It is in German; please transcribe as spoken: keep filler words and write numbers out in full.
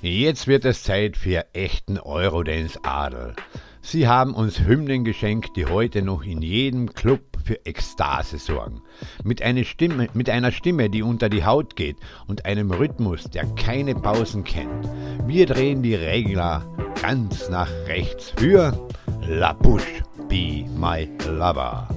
Jetzt wird es Zeit für echten Eurodance-Adel. Sie haben uns Hymnen geschenkt, die heute noch in jedem Club für Ekstase sorgen. Mit einer Stimme, mit einer Stimme, die unter die Haut geht und einem Rhythmus, der keine Pausen kennt. Wir drehen die Regler ganz nach rechts für La Bouche, Be My Lover.